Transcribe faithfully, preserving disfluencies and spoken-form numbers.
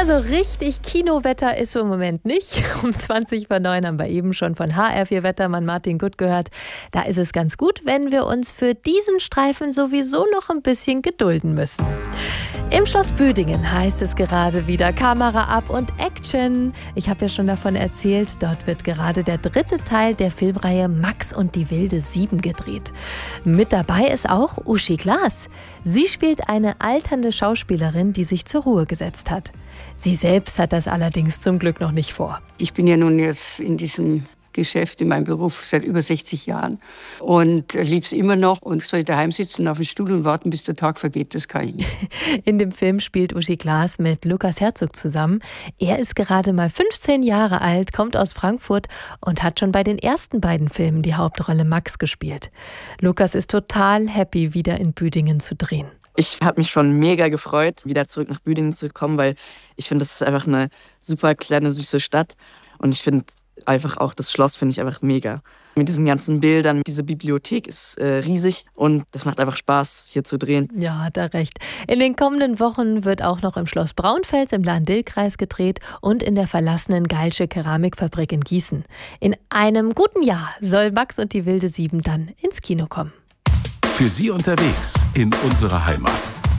Ja, so richtig Kinowetter ist im Moment nicht. Um zwanzig vor neun haben wir eben schon von H R vier Wettermann Martin Gutt gehört. Da ist es ganz gut, wenn wir uns für diesen Streifen sowieso noch ein bisschen gedulden müssen. Im Schloss Büdingen heißt es gerade wieder Kamera ab und Action. Ich habe ja schon davon erzählt, dort wird gerade der dritte Teil der Filmreihe Max und die wilde Sieben gedreht. Mit dabei ist auch Uschi Glas. Sie spielt eine alternde Schauspielerin, die sich zur Ruhe gesetzt hat. Sie selbst hat das allerdings zum Glück noch nicht vor. Ich bin ja nun jetzt in diesem Geschäft, in meinem Beruf seit über sechzig Jahren und liebe es immer noch. Und soll ich daheim sitzen auf dem Stuhl und warten, bis der Tag vergeht, das kann ich nicht. In dem Film spielt Uschi Glas mit Lukas Herzog zusammen. Er ist gerade mal fünfzehn Jahre alt, kommt aus Frankfurt und hat schon bei den ersten beiden Filmen die Hauptrolle Max gespielt. Lukas ist total happy, wieder in Büdingen zu drehen. Ich habe mich schon mega gefreut, wieder zurück nach Büdingen zu kommen, weil ich finde, das ist einfach eine super kleine, süße Stadt. Und ich finde einfach auch das Schloss finde ich einfach mega. Mit diesen ganzen Bildern, diese Bibliothek ist äh, riesig und das macht einfach Spaß, hier zu drehen. Ja, hat er recht. In den kommenden Wochen wird auch noch im Schloss Braunfels im Lahn-Dill-Kreis gedreht und in der verlassenen Geilsche Keramikfabrik in Gießen. In einem guten Jahr soll Max und die wilde Sieben dann ins Kino kommen. Für Sie unterwegs in unserer Heimat.